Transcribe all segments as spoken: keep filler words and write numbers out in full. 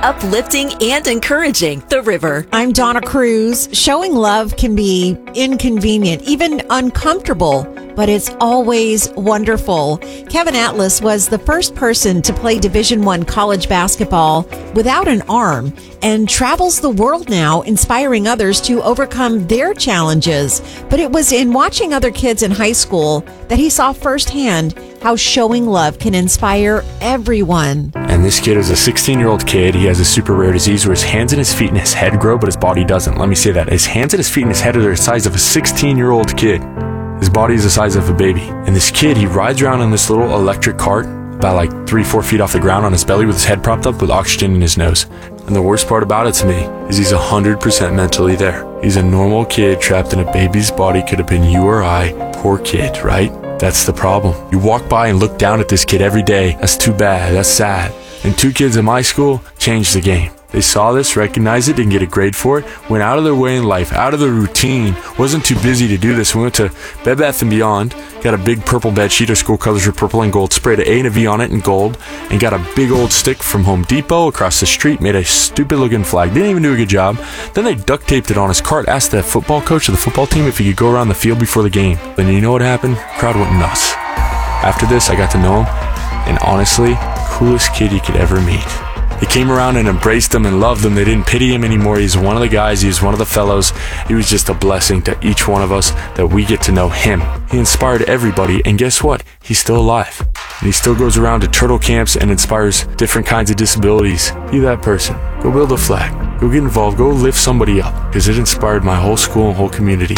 uplifting and encouraging. The River. I'm Donna Cruz. Showing love can be inconvenient, even uncomfortable, but it's always wonderful. Kevin Atlas was the first person to play Division One college basketball without an arm and travels the world now, inspiring others to overcome their challenges. But it was in watching other kids in high school that he saw firsthand how showing love can inspire everyone. And this kid is a sixteen-year-old kid. He has a super rare disease where his hands and his feet and his head grow, but his body doesn't. Let me say that. His hands and his feet and his head are the size of a sixteen-year-old kid. His body is the size of a baby. And this kid, he rides around in this little electric cart about like three, four feet off the ground on his belly with his head propped up with oxygen in his nose. And the worst part about it to me is he's one hundred percent mentally there. He's a normal kid trapped in a baby's body. Could have been you or I. Poor kid, right? That's the problem. You walk by and look down at this kid every day. That's too bad. That's sad. And two kids in my school changed the game. They saw this, recognized it, didn't get a grade for it, went out of their way in life, out of the routine, wasn't too busy to do this. We went to Bed Bath and Beyond, got a big purple bed sheet, our school colors were purple and gold, sprayed an A and a V on it in gold, and got a big old stick from Home Depot across the street, made a stupid looking flag, didn't even do a good job. Then they duct taped it on his cart, asked the football coach of the football team if he could go around the field before the game. And you know what happened? Crowd went nuts. After this, I got to know him, and honestly, coolest kid you could ever meet. They came around and embraced him and loved him. They didn't pity him anymore. He's one of the guys. He's one of the fellows. He was just a blessing to each one of us that we get to know him. He inspired everybody, and guess what? He's still alive. And he still goes around to turtle camps and inspires different kinds of disabilities. Be that person. Go build a flag. Go get involved. Go lift somebody up, because it inspired my whole school and whole community.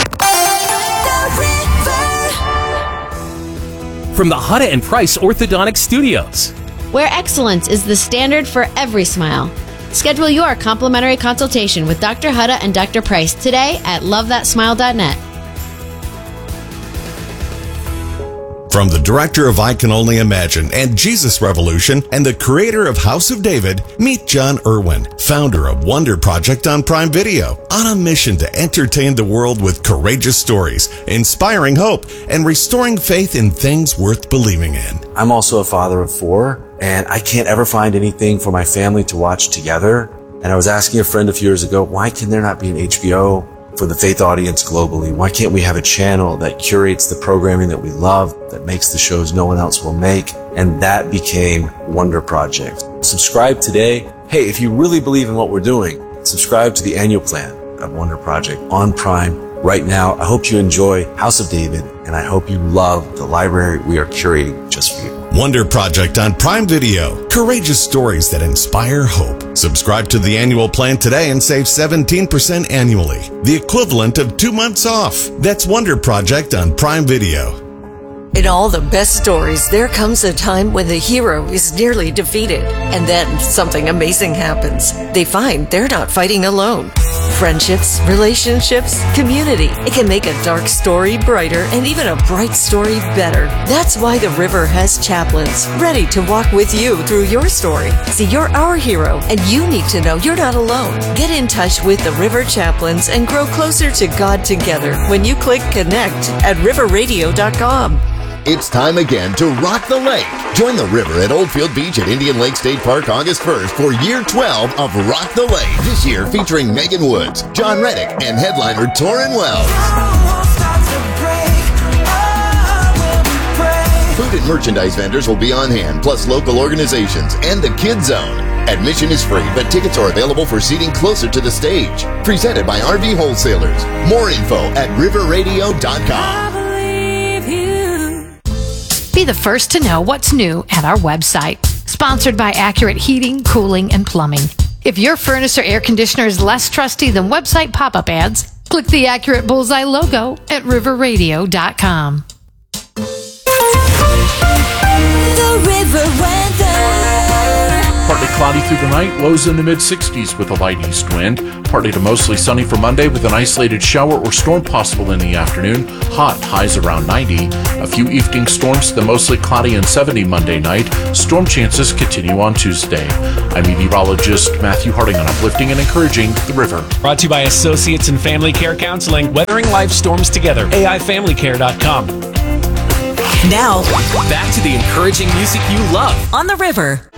From the Hutta and Price Orthodontic Studios, where excellence is the standard for every smile. Schedule your complimentary consultation with Doctor Hutta and Doctor Price today at love that smile dot net. From the director of I Can Only Imagine and Jesus Revolution and the creator of House of David, meet John Irwin, founder of Wonder Project on Prime Video, on a mission to entertain the world with courageous stories, inspiring hope, and restoring faith in things worth believing in. I'm also a father of four, and I can't ever find anything for my family to watch together. And I was asking a friend a few years ago, why can there not be an H B O for the faith audience globally? Why can't we have a channel that curates the programming that we love, that makes the shows no one else will make? And that became Wonder Project. Subscribe today. Hey, if you really believe in what we're doing, subscribe to the annual plan of Wonder Project on Prime right now. I hope you enjoy House of David, and I hope you love the library we are curating just for you. Wonder Project on Prime Video. Courageous stories that inspire hope. Subscribe to the annual plan today and save seventeen percent annually, the equivalent of two months off. That's Wonder Project on Prime Video. In all the best stories, there comes a time when the hero is nearly defeated, and then something amazing happens. They find they're not fighting alone. Friendships, relationships, community. It can make a dark story brighter and even a bright story better. That's why The River has chaplains ready to walk with you through your story. See, you're our hero, and you need to know you're not alone. Get in touch with The River Chaplains and grow closer to God together when you click connect at river radio dot com. It's time again to rock the lake. Join the river at Oldfield Beach at Indian Lake State Park August first for year twelve of Rock the Lake. This year featuring Megan Woods, John Reddick, and headliner Torrin Wells. Food and merchandise vendors will be on hand, plus local organizations and the Kids Zone. Admission is free, but tickets are available for seating closer to the stage. Presented by R V Wholesalers. More info at river radio dot com. Be the first to know what's new at our website. Sponsored by Accurate Heating, Cooling, and Plumbing. If your furnace or air conditioner is less trusty than website pop-up ads, click the Accurate Bullseye logo at river radio dot com. The River Weather. Partly cloudy through the night, lows in the mid sixties with a light east wind. Partly to mostly sunny for Monday with an isolated shower or storm possible in the afternoon. Hot, highs around ninety. A few evening storms, then mostly cloudy and seventy Monday night. Storm chances continue on Tuesday. I'm meteorologist Matthew Harding on Uplifting and Encouraging the River. Brought to you by Associates in Family Care Counseling, weathering life storms together. A I family care dot com. Now, back to the encouraging music you love on The River.